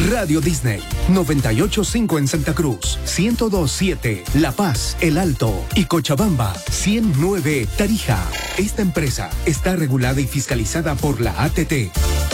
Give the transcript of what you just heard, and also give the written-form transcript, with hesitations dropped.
Radio Disney, 98.5 en Santa Cruz, 102.7 La Paz, El Alto y Cochabamba, 100.9 Tarija. Esta empresa está regulada y fiscalizada por la ATT.